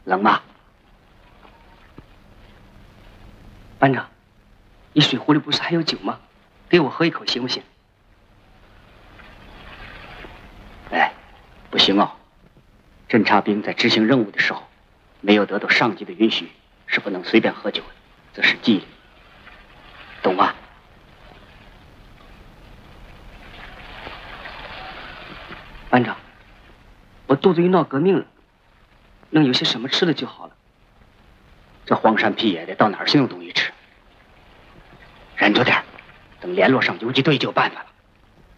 冷吗？班长，你水壶里不是还有酒吗？给我喝一口行不行？ 哎，不行哦。侦察兵在执行任务的时候，没有得到上级的允许，是不能随便喝酒的，这是纪律，懂吗？ 班长，我肚子又闹革命了，能有些什么吃的就好了。 这荒山僻野的，到哪儿寻有东西吃？忍着点，等联络上游击队就有办法了。